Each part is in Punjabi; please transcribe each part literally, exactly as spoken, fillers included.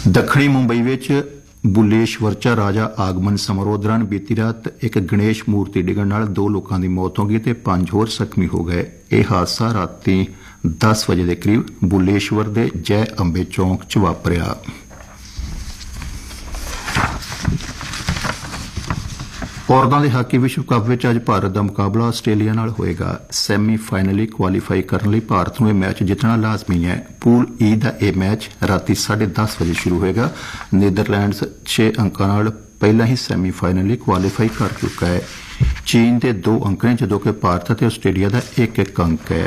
ਦੱਖਣੀ ਮੁੰਬਈ ਵਿੱਚ ਬੁੱਲੇਸ਼ਵਰ ਚ ਰਾਜਾ ਆਗਮਨ ਸਮਾਰੋਹ ਦੌਰਾਨ ਬੀਤੀ ਰਾਤ ਇੱਕ ਗਣੇਸ਼ ਮੂਰਤੀ ਡਿੱਗਣ ਨਾਲ ਦੋ ਲੋਕਾਂ ਦੀ ਮੌਤ ਹੋ ਗਈ ਤੇ ਪੰਜ ਹੋਰ ਜ਼ਖਮੀ ਹੋ ਗਏ। ਇਹ ਹਾਦਸਾ ਰਾਤੀ ਦਸ ਵਜੇ ਦੇ ਕਰੀਬ ਬੁੱਲੇਸ਼ਵਰ ਦੇ ਜੈ ਅੰਬੇ ਚੌਂਕ ਚ ਵਾਪਰਿਆ। ਔਰਤਾਂ ਦੇ ਹਾਕੀ ਵਿਸ਼ਵ ਕੱਪ ਵਿੱਚ ਅੱਜ ਭਾਰਤ ਦਾ ਮੁਕਾਬਲਾ ਆਸਟ੍ਰੇਲੀਆ ਨਾਲ ਹੋਏਗਾ। ਸੈਮੀ ਫਾਈਨਲ ਲਈ ਕੁਆਲੀਫਾਈ ਕਰਨ ਲਈ ਭਾਰਤ ਨੂੰ ਇਹ ਮੈਚ ਜਿੱਤਣਾ ਲਾਜ਼ਮੀ ਹੈ। ਪੂਲ ਈ ਦਾ ਇਹ ਮੈਚ ਰਾਤੀ ਸਾਢੇ ਦਸ ਵਜੇ ਸ਼ੁਰੂ ਹੋਏਗਾ। ਨੀਦਰਲੈਂਡਸ ਛੇ ਅੰਕਾਂ ਨਾਲ ਪਹਿਲਾਂ ਹੀ ਸੈਮੀ ਫਾਈਨਲ ਲਈ ਕੁਆਲੀਫਾਈ ਕਰ ਚੁੱਕਾ ਹੈ। ਚੀਨ ਦੇ ਦੋ ਅੰਕ ਨੇ ਜਦੋਂ ਕਿ ਭਾਰਤ ਅਤੇ ਆਸਟ੍ਰੇਲੀਆ ਦਾ ਇੱਕ ਇੱਕ ਅੰਕ ਹੈ।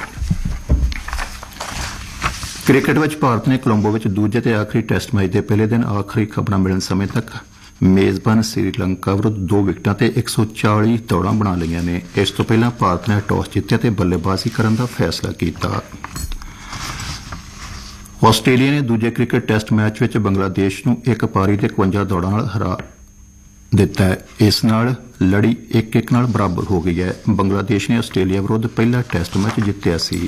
ਕ੍ਰਿਕਟ ਵਿੱਚ ਭਾਰਤ ਨੇ ਕੋਲੰਬੋ ਵਿੱਚ ਦੂਜੇ ਤੇ ਆਖਰੀ ਟੈਸਟ ਮੈਚ ਦੇ ਪਹਿਲੇ ਦਿਨ ਆਖਰੀ ਖਬਰਾਂ ਮਿਲਣ ਸਮੇਂ ਤੱਕ ਮੇਜ਼ਬਾਨ ਸ੍ਰੀਲੰਕਾ ਵਿਰੁੱਧ ਦੋ ਵਿਕਟਾਂ ਤੇ ਇੱਕ ਸੌ ਚਾਲੀ ਦੌੜਾਂ ਬਣਾ ਲਈਆਂ ਨੇ। ਇਸ ਤੋਂ ਪਹਿਲਾਂ ਭਾਰਤ ਨੇ ਟਾਸ ਜਿੱਤਿਆ ਤੇ ਬੱਲੇਬਾਜ਼ੀ ਕਰਨ ਦਾ ਫੈਸਲਾ ਕੀਤਾ। ਆਸਟ੍ਰੇਲੀਆ ਨੇ ਦੂਜੇ ਕ੍ਰਿਕਟ ਟੈਸਟ ਮੈਚ ਵਿੱਚ ਬੰਗਲਾਦੇਸ਼ ਨੂੰ ਇੱਕ ਪਾਰੀ ਤੇ ਇਕਵੰਜਾ ਦੌੜਾਂ ਨਾਲ ਹਰਾ ਦਿੱਤਾ ਹੈ। ਇਸ ਨਾਲ ਲੜੀ ਇੱਕ ਇੱਕ ਨਾਲ ਬਰਾਬਰ ਹੋ ਗਈ ਹੈ। ਬੰਗਲਾਦੇਸ਼ ਨੇ ਆਸਟ੍ਰੇਲੀਆ ਵਿਰੁੱਧ ਪਹਿਲਾ ਟੈਸਟ ਮੈਚ ਜਿੱਤਿਆ ਸੀ।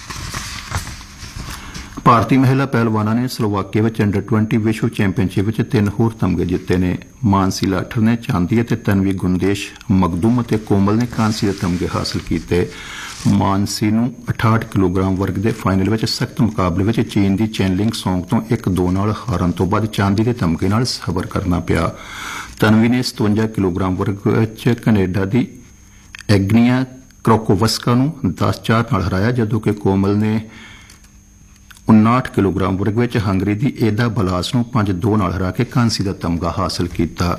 ਭਾਰਤੀ ਮਹਿਲਾ ਪਹਿਲਵਾਨਾਂ ਨੇ ਸਲੋਵਾਕੀਆ ਵਿੱਚ ਅੰਡਰ ਵੀਹ ਵਿਸ਼ਵ ਚੈਂਪੀਅਨਸ਼ਿਪ ਵਿੱਚ ਤਿੰਨ ਹੋਰ ਤਮਗੇ ਜਿੱਤੇ ਨੇ। ਮਾਨਸੀ ਲਾਠਰ ਨੇ ਚਾਂਦੀ ਅਤੇ ਤਨਵੀ ਗੁੰਦੇਸ਼ ਮਗਦੂਮ ਅਤੇ ਕੋਮਲ ਨੇ ਕਾਂਸੀ ਦੇ ਤਮਗੇ ਹਾਸਲ ਕੀਤੇ। ਮਾਨਸੀ ਨੂੰ ਅਠਾਹਠ ਕਿਲੋਗ੍ਰਾਮ ਵਰਗ ਦੇ ਫਾਈਨਲ ਵਿੱਚ ਸਖਤ ਮੁਕਾਬਲੇ ਵਿੱਚ ਚੀਨ ਦੀ ਚੈਨਲਿੰਗ ਸੌਂਗ ਤੋਂ ਇੱਕ ਦੋ ਨਾਲ ਹਾਰਨ ਤੋਂ ਬਾਅਦ ਚਾਂਦੀ ਦੇ ਤਮਗੇ ਨਾਲ ਸਬਰ ਕਰਨਾ ਪਿਆ। ਤਨਵੀ ਨੇ ਸਤਵੰਜਾ ਕਿਲੋਗ੍ਰਾਮ ਵਰਗ ਵਿੱਚ ਕੈਨੇਡਾ ਦੀ ਐਗਨੀਆ ਕ੍ਰੋਕੋਵਸਕਾ ਨੂੰ ਦਸ ਚਾਰ ਨਾਲ ਹਰਾਇਆ, ਜਦੋਂ ਕਿ ਕੋਮਲ ਨੇ ਉਨਾਹਠ ਕਿਲੋਗ੍ਰਾਮ ਵਰਗ ਵਿੱਚ ਹੰਗਰੀ ਦੀ ਏਦਾ ਬਲਾਸ ਨੂੰ ਪੰਜ ਦੋ ਨਾਲ ਹਰਾ ਕੇ ਕਾਂਸੀ ਦਾ ਤਮਗਾ ਹਾਸਲ ਕੀਤਾ।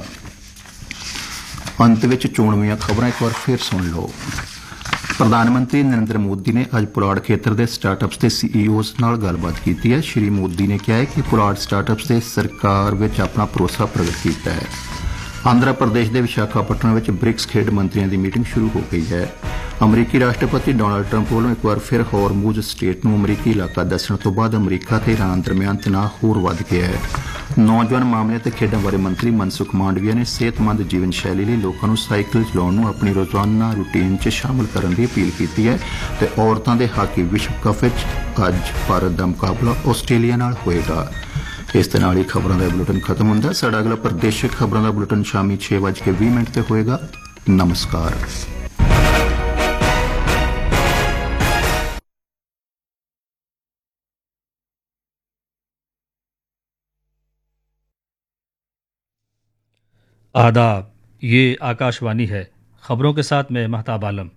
ਅੰਤ ਵਿੱਚ ਚੋਣਵੀਆਂ ਖਬਰਾਂ ਇੱਕ ਵਾਰ ਫਿਰ ਸੁਣ ਲਓ। ਪ੍ਰਧਾਨ ਮੰਤਰੀ ਨਰਿੰਦਰ ਮੋਦੀ ਨੇ ਅੱਜ ਪੁਲਾੜ ਖੇਤਰ ਦੇ ਸਟਾਰਟਅਪਸ ਦੇ ਸੀਈਓਜ਼ ਨਾਲ ਗੱਲਬਾਤ ਕੀਤੀ ਹੈ। ਸ਼੍ਰੀ ਮੋਦੀ ਨੇ ਕਿਹਾ ਹੈ ਕਿ ਪੁਲਾੜ ਸਟਾਰਟਅਪਸ ਦੇ ਸਰਕਾਰ ਵਿੱਚ ਆਪਣਾ ਭਰੋਸਾ ਪ੍ਰਗਟ ਕੀਤਾ ਹੈ। ਆਂਧਰਾ ਪ੍ਰਦੇਸ਼ ਦੇ ਵਿਸ਼ਾਖਾਪਟਨਮ ਵਿੱਚ ਬ੍ਰਿਕਸ ਖੇਡ ਮੰਤਰੀਆਂ ਦੀ ਮੀਟਿੰਗ ਸ਼ੁਰੂ ਹੋ ਗਈ ਹੈ। ਅਮਰੀਕੀ ਰਾਸ਼ਟਰਪਤੀ ਡੋਨਾਲਡ ਟਰੰਪ ਵੱਲੋਂ ਇੱਕ ਵਾਰ ਫਿਰ ਹੋਰਮੂਜ਼ ਸਟੇਟ ਨੂੰ ਅਮਰੀਕੀ ਇਲਾਕਾ ਦੱਸਣ ਤੋਂ ਬਾਅਦ ਅਮਰੀਕਾ ਤੇ ਈਰਾਨ ਦਰਮਿਆਨ ਤਣਾਅ ਹੋਰ ਵੱਧ ਗਿਆ ਹੈ। ਨੌਜਵਾਨ ਮਾਮਲੇ ਅਤੇ ਖੇਡਾਂ ਬਾਰੇ ਮੰਤਰੀ ਮਨਸੁਖ ਮਾਂਡਵੀਆ ਨੇ ਸਿਹਤਮੰਦ ਜੀਵਨ ਸ਼ੈਲੀ ਲਈ ਲੋਕਾਂ ਨੂੰ ਸਾਈਕਲ ਚਲਾਉਣ ਨੂੰ ਆਪਣੀ ਰੋਜ਼ਾਨਾ ਰੂਟੀਨ 'ਚ ਸ਼ਾਮਲ ਕਰਨ ਦੀ ਅਪੀਲ ਕੀਤੀ ਹੈ ਤੇ ਔਰਤਾਂ ਦੇ ਹਾਕੀ ਵਿਸ਼ਵ ਕੱਪ ਵਿੱਚ ਅੱਜ ਭਾਰਤ ਦਾ ਮੁਕਾਬਲਾ ਆਸਟ੍ਰੇਲੀਆ ਨਾਲ ਹੋਏਗਾ। ਇਸ ਦੇ ਨਾਲ ਹੀ ਖਬਰਾਂ ਦਾ ਬੁਲੇਟਿਨ ਖਤਮ ਹੁੰਦਾ। ਸਾਡਾ ਅਗਲਾ ਪ੍ਰਦੇਸ਼ਿਕ ਖਬਰਾਂ ਦਾ ਬੁਲੇਟਿਨ ਸ਼ਾਮੀ ਛੇ ਵੱਜ ਕੇ ਵੀਹ ਮਿੰਟ ਤੇ ਹੋਏਗਾ। ਨਮਸਕਾਰ। आदाब, ये आकाशवाणी है। खबरों के साथ मैं महताब आलम।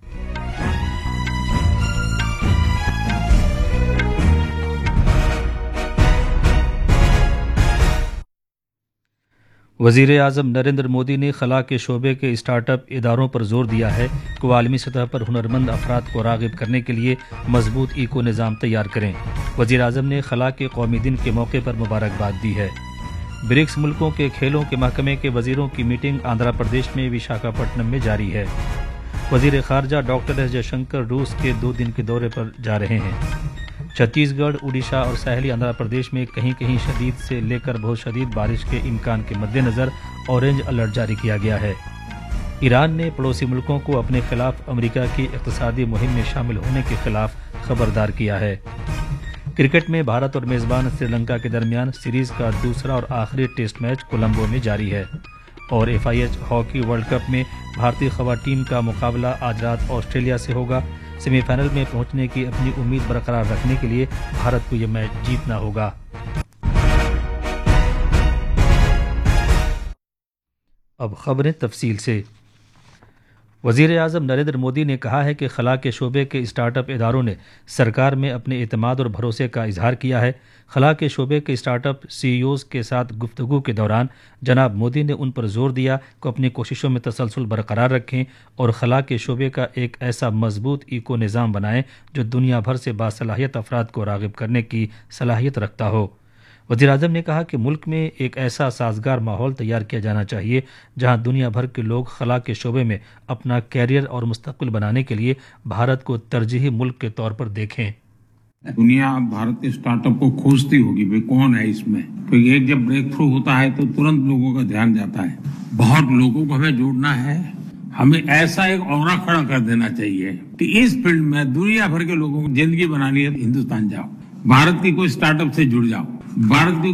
वज़ीर आज़म नरेंद्र मोदी ने खला के शोबे के स्टार्टअप इदारों पर जोर दिया है कि वो आलमी सतह पर हुनरमंद अफराद को राग़िब करने के लिए मजबूत इको निज़ाम तैयार करें। वज़ीर आज़म ने खला के कौमी दिन के मौके पर मुबारकबाद दी है। ब्रिक्स मुल्कों के खेलों के महकमे के वज़ीरों की मीटिंग आंध्र प्रदेश में विशाखापट्टनम में जारी है। वज़ीर ख़ारजा डॉक्टर एस जयशंकर रूस के दो दिन के दौरे पर जा रहे हैं। छत्तीसगढ़, उड़ीसा और साहली आंध्र प्रदेश में कहीं कहीं शदीद से लेकर बहुत शदीद बारिश के इम्कान के मद्देनज़र ऑरेंज अलर्ट जारी किया गया है। ईरान ने पड़ोसी मुल्कों को अपने खिलाफ अमेरिका की इक़्तिसादी मुहिम में शामिल होने के खिलाफ खबरदार किया है। क्रिकेट में भारत और मेज़बान श्रीलंका के दरमियान सीरीज़ का दूसरा और आखिरी टेस्ट मैच कोलंबो में जारी है। और F I H hockey world cup में भारतीय खवा टीम का मुकाबला आज रात ऑस्ट्रेलिया से होगा। सेमीफाइनल में पहुंचने की अपनी उम्मीद बरकरार रखने के लिए भारत को यह मैच जीतना होगा। अब खबरें तफसील से। वज़ीर आज़म नरेंद्र मोदी ने कहा है कि खला के शोबे के स्टार्टअप इदारों ने सरकार में अपने एतमाद और भरोसे का इजहार किया है। खला के शोबे के स्टार्टअप सीईओज़ के साथ गुफ्तगू के दौरान जनाब मोदी ने उन पर जोर दिया कि अपनी कोशिशों में तसलसल बरकरार रखें और खला के शोबे का एक ऐसा मजबूत इको निज़ाम बनाएं जो दुनिया भर से बासलाहियत अफराद को राग़िब करने की सलाहियत रखता हो। वज़ीर आज़म ने कहा कि मुल्क में एक ऐसा साजगार माहौल तैयार किया जाना चाहिए जहां दुनिया भर के लोग खला के शोबे में अपना कैरियर और मुस्तक़बिल बनाने के लिए भारत को तरजीही मुल्क के तौर पर देखें। दुनिया भारत के स्टार्टअप को खोजती होगी, भाई कौन है इसमें, क्योंकि एक जब ब्रेक थ्रू होता है तो तुरंत लोगों का ध्यान जाता है। बहुत लोगों को हमें जोड़ना है। हमें ऐसा एक औरा खड़ा कर देना चाहिए कि इस फील्ड में दुनिया भर के लोगों को जिंदगी बनानी है, हिंदुस्तान जाओ, भारत की कोई स्टार्टअप से जुड़ जाओ, भारत की